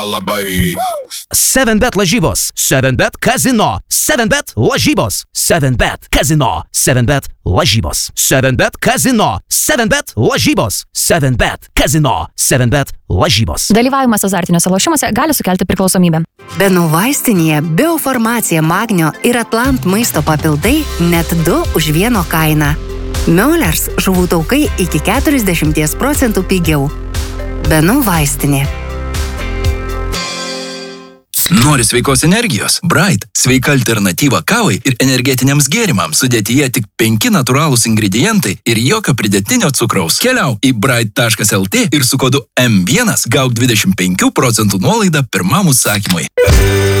labai. 7bet lažybos, 7bet kazino, 7bet lažybos, 7bet kazino, 7bet lažybos, 7bet kazino, 7bet lažybos, 7bet kazino, 7bet lažybos. Dalyvavimas azartiniuose lošimuose gali sukelti priklausomybę. Benų vaistinėje biofarmacija magnio ir Atlant maisto papildai net 2 už 1 kainą. Miolers žuvų taukai iki 40% pigiau. Benų vaistinė. Nori sveikos energijos? Bright – sveika alternatyva kavai ir energetiniams gėrimams. Sudėtyje tik 5 natūralūs ingredientai ir jokio pridėtinio cukraus. Keliauk į bright.lt ir su kodu M1 gauk 25% nuolaidą pirmam užsakymui.